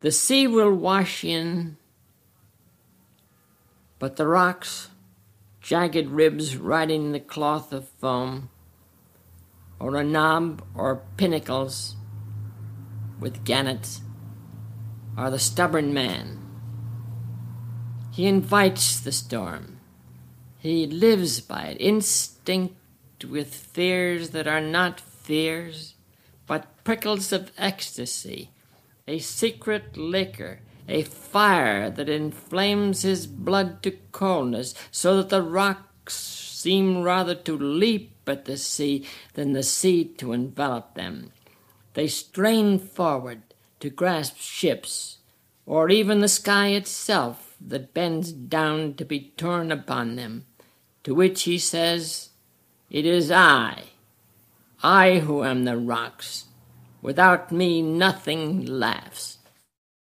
The sea will wash in, but the rocks, jagged ribs riding the cloth of foam, or a knob or pinnacles with gannets, are the stubborn man. He invites the storm. He lives by it, instinct with fears that are not fears, but prickles of ecstasy, a secret liquor, a fire that inflames his blood to coldness, so that the rocks seem rather to leap at the sea than the sea to envelop them. They strain forward to grasp ships, or even the sky itself that bends down to be torn upon them, to which he says, "It is I who am the rocks. Without me nothing laughs."